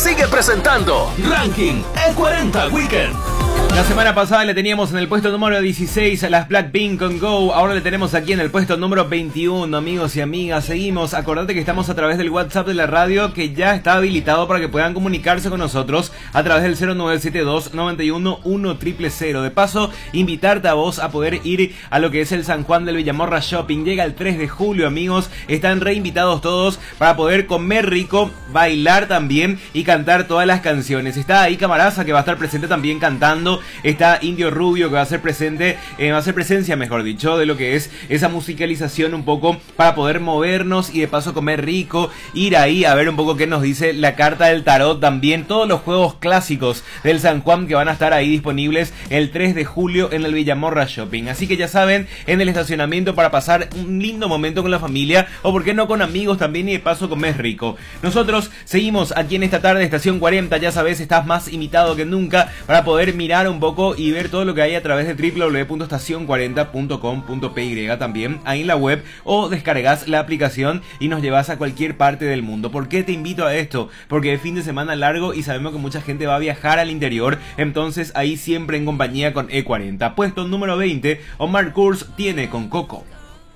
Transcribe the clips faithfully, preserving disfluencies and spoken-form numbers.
sigue presentando Ranking E cuarenta Weekend. La semana pasada le teníamos en el puesto número dieciséis a las Blackpink con Go. Ahora le tenemos aquí en el puesto número veintiuno, amigos y amigas. Seguimos. Acordate que estamos a través del WhatsApp de la radio, que ya está habilitado para que puedan comunicarse con nosotros a través del cero nueve siete dos, nueve uno, uno cero cero cero. De paso, invitarte a vos a poder ir a lo que es el San Juan del Villamorra Shopping. Llega el tres de julio, amigos. Están reinvitados todos para poder comer rico, bailar también y cantar todas las canciones. Está ahí Camaraza, que va a estar presente también cantando. Está Indio Rubio, que va a ser presente, eh, va a ser presencia, mejor dicho, de lo que es esa musicalización un poco para poder movernos y de paso comer rico, ir ahí a ver un poco qué nos dice la carta del tarot también, todos los juegos clásicos del San Juan que van a estar ahí disponibles el tres de julio en el Villamorra Shopping. Así que ya saben, en el estacionamiento para pasar un lindo momento con la familia o por qué no con amigos también y de paso comer rico. Nosotros seguimos aquí en esta tarde de Estación cuarenta, ya sabes, estás más invitado que nunca para poder mirar un poco y ver todo lo que hay a través de doble u doble u doble u punto estación cuarenta punto com punto pe ye también ahí en la web, o descargas la aplicación y nos llevas a cualquier parte del mundo. ¿Por qué te invito a esto? Porque es fin de semana largo y sabemos que mucha gente va a viajar al interior, entonces ahí siempre en compañía con E cuarenta. Puesto número veinte, Omar Kurz tiene con Coco.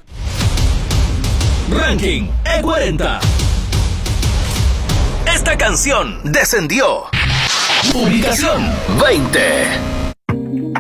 Ranking E cuarenta. Esta canción descendió. Ubicación veinte.